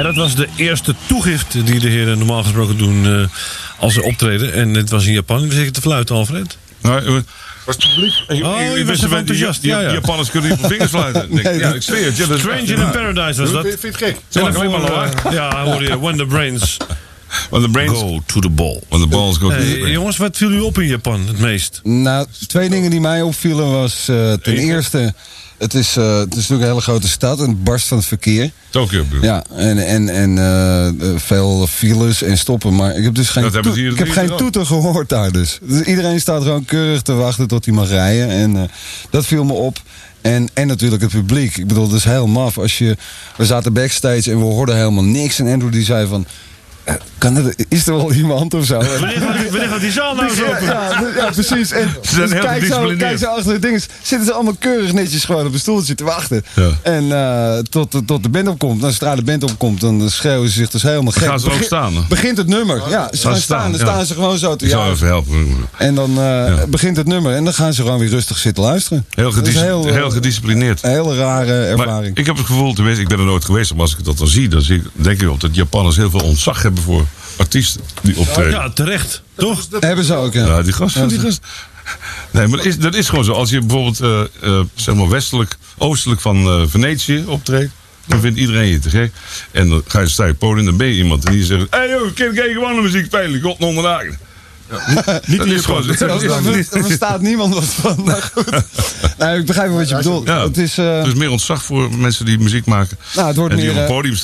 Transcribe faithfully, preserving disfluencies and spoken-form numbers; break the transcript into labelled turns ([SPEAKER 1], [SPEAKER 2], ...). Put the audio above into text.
[SPEAKER 1] En dat was de eerste toegift die de heren normaal gesproken doen uh, als ze optreden. En het was in Japan. We zitten te fluiten, Alfred.
[SPEAKER 2] Nou, was het publiek?
[SPEAKER 1] Oh, je was er enthousiast.
[SPEAKER 2] Die,
[SPEAKER 1] ja, ja.
[SPEAKER 2] Japanners kunnen niet op vingers fluiten. Nee, nee, ja, ik zweer het. Ja, dat
[SPEAKER 1] Strange in Paradise was dat.
[SPEAKER 3] Vind je het gek?
[SPEAKER 1] En dan hoor, uh, ja, hoor je When the Brains,
[SPEAKER 2] When the brains
[SPEAKER 1] go to the ball.
[SPEAKER 2] When the balls go to the
[SPEAKER 1] Hey,
[SPEAKER 2] brain.
[SPEAKER 1] jongens, wat viel u op in Japan het meest?
[SPEAKER 4] Nou, twee dingen die mij opvielen was uh, ten eerste... Het is, uh, het is natuurlijk een hele grote stad en het barst van het verkeer.
[SPEAKER 2] Tokio bedoel.
[SPEAKER 4] Ja, en, en, en uh, veel files en stoppen. Maar ik heb dus geen,
[SPEAKER 2] Dat hebben ze
[SPEAKER 4] toe-
[SPEAKER 2] hier
[SPEAKER 4] ik heb
[SPEAKER 2] niet
[SPEAKER 4] geen
[SPEAKER 2] gedaan.
[SPEAKER 4] toeter gehoord daar dus. dus. Iedereen staat gewoon keurig te wachten tot hij mag rijden. En uh, dat viel me op. En, en natuurlijk het publiek. Ik bedoel, dat is heel maf. Als je, we zaten backstage en we hoorden helemaal niks. En Andrew die zei van... Uh, kan er, is er wel iemand of zo?
[SPEAKER 1] Wanneer gaat die, wanneer gaat die zaal nou eens
[SPEAKER 4] Ja,
[SPEAKER 1] open?
[SPEAKER 4] ja, ja, precies. En
[SPEAKER 2] Ze zijn
[SPEAKER 4] dus
[SPEAKER 2] heel
[SPEAKER 4] kijk, zo,
[SPEAKER 2] gedisciplineerd.
[SPEAKER 4] kijk zo achter de dingen. Zitten ze allemaal keurig netjes gewoon op een stoeltje te wachten.
[SPEAKER 2] Ja.
[SPEAKER 4] En uh, tot, tot de band opkomt. Nou, zodra de band opkomt, dan schreeuwen ze zich dus helemaal gek.
[SPEAKER 2] Gaan ze ook
[SPEAKER 4] Begin-
[SPEAKER 2] staan?
[SPEAKER 4] Begint het nummer. Ja, ze gaan
[SPEAKER 2] staan,
[SPEAKER 4] staan. Dan
[SPEAKER 2] ja.
[SPEAKER 4] staan ze gewoon zo te
[SPEAKER 2] Ik zal
[SPEAKER 4] juichen.
[SPEAKER 2] even helpen.
[SPEAKER 4] En dan uh, begint het nummer. En dan gaan ze gewoon weer rustig zitten luisteren.
[SPEAKER 2] Heel,
[SPEAKER 4] Dat is
[SPEAKER 2] gedis-
[SPEAKER 4] heel,
[SPEAKER 2] heel,
[SPEAKER 4] uh,
[SPEAKER 2] gedisciplineerd.
[SPEAKER 4] Een hele rare
[SPEAKER 2] Maar
[SPEAKER 4] ervaring.
[SPEAKER 2] ik heb het gevoel, tenminste, ik ben er nooit geweest, maar als ik dat dan zie, dan zie ik, denk ik ook dat Japanners heel veel ontzag hebben voor artiesten die optreden.
[SPEAKER 1] Ja, terecht. Toch?
[SPEAKER 4] Hebben ze ook, ja.
[SPEAKER 2] Ja, die gast, die gast. Nee, maar dat is, dat is gewoon zo. Als je bijvoorbeeld, uh, uh, zeg maar, westelijk, oostelijk van uh, Venetië optreedt, dan vindt iedereen je te gek. En dan ga je staan je podium, dan ben je iemand en die zegt: hé hey, joh, ik kan geen gewone muziek spelen, god onderdagen. Ja, niet dat is gewoon zo.
[SPEAKER 4] Daar ver- daar verstaat niemand wat van. Maar goed. Nou, ik begrijp wat je bedoelt.
[SPEAKER 2] Ja,
[SPEAKER 4] Het is, uh,
[SPEAKER 2] er is meer ontzag voor mensen die muziek maken.
[SPEAKER 4] nou, het wordt
[SPEAKER 2] en die
[SPEAKER 4] meer...
[SPEAKER 2] op een
[SPEAKER 4] uh,
[SPEAKER 2] podium